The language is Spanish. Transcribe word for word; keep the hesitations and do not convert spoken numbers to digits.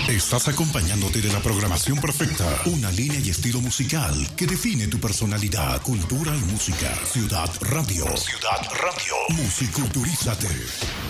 Estás acompañándote de la programación perfecta, una línea y estilo musical que define tu personalidad, cultura y música. Ciudad Radio. Ciudad Radio. Musiculturízate.